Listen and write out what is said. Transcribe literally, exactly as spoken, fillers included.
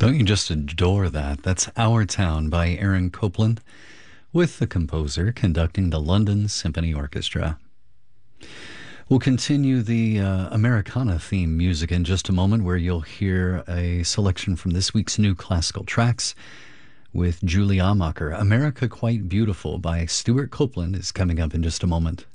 Don't you just adore that? That's Our Town by Aaron Copland, with the composer conducting the London Symphony Orchestra. We'll continue the uh, Americana theme music in just a moment, where you'll hear a selection from this week's new classical tracks with Julie Amacher. America Quite Beautiful by Stuart Copeland is coming up in just a moment.